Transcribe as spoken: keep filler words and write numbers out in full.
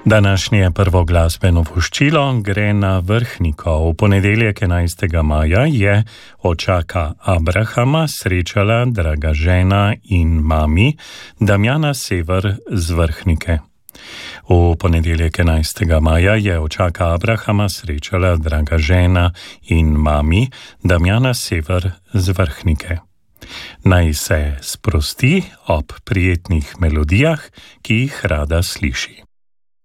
Današnje prvo glasbeno voščilo gre na Vrhniko. V ponedeljek enajstega maja je očaka Abrahama srečala draga žena in mami Damjana Sever z Vrhnike. V ponedeljek enajstega maja je očaka Abrahama srečala draga žena in mami Damjana Sever z Vrhnike. Naj se sprosti ob prijetnih melodijah, ki jih rada sliši.